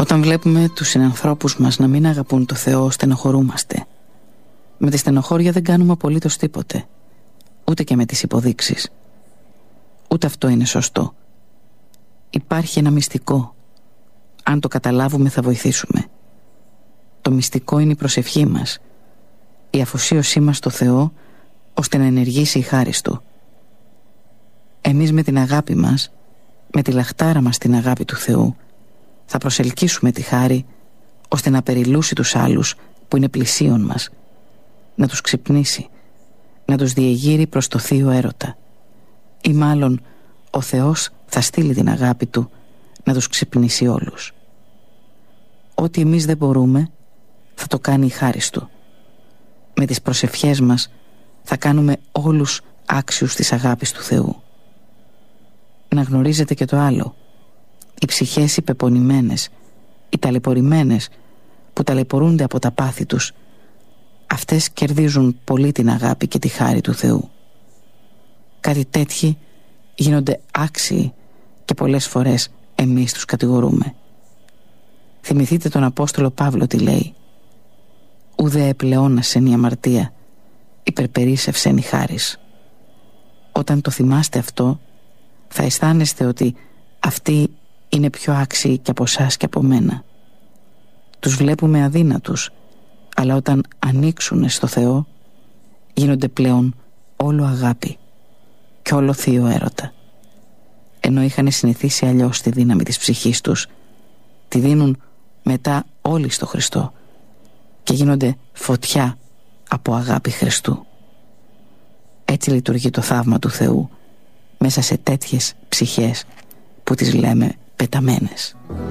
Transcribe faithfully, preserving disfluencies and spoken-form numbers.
Όταν βλέπουμε τους συνανθρώπους μας να μην αγαπούν το Θεό, στενοχωρούμαστε. Με τη στενοχώρια δεν κάνουμε απολύτως τίποτε, ούτε και με τις υποδείξεις. Ούτε αυτό είναι σωστό. Υπάρχει ένα μυστικό. Αν το καταλάβουμε θα βοηθήσουμε. Το μυστικό είναι η προσευχή μας, η αφοσίωσή μας στο Θεό, ώστε να ενεργήσει η χάρις Του. Εμείς με την αγάπη μας, με τη λαχτάρα μας την αγάπη του Θεού, θα προσελκύσουμε τη χάρη, ώστε να περιλούσει τους άλλους που είναι πλησίον μας, να τους ξυπνήσει, να τους διεγείρει προς το θείο έρωτα. Ή μάλλον ο Θεός θα στείλει την αγάπη Του να τους ξυπνήσει όλους. Ό,τι εμείς δεν μπορούμε θα το κάνει η χάρις Του. Με τις προσευχές μας θα κάνουμε όλους άξιους της αγάπης του Θεού. Να γνωρίζετε και το άλλο. Οι ψυχές οι πεπονημένες, οι ταλαιπωρημένες που ταλαιπωρούνται από τα πάθη τους, αυτές κερδίζουν πολύ την αγάπη και τη χάρη του Θεού. Κάτι τέτοιοι γίνονται άξιοι και πολλές φορές εμείς τους κατηγορούμε. Θυμηθείτε τον Απόστολο Παύλο τι λέει: «Ουδέ επλεώνασεν η αμαρτία, υπερπερίσσευσεν η χάρις». Όταν το θυμάστε αυτό, θα αισθάνεστε ότι αυτοί είναι πιο άξιοι και από εσάς και από μένα. Τους βλέπουμε αδύνατους, αλλά όταν ανοίξουν στο Θεό, γίνονται πλέον όλο αγάπη και όλο θείο έρωτα. Ενώ είχαν συνηθίσει αλλιώς τη δύναμη της ψυχής τους, τη δίνουν μετά όλοι στο Χριστό και γίνονται φωτιά από αγάπη Χριστού. Έτσι λειτουργεί το θαύμα του Θεού μέσα σε τέτοιες ψυχές που τις λέμε πεταμένες.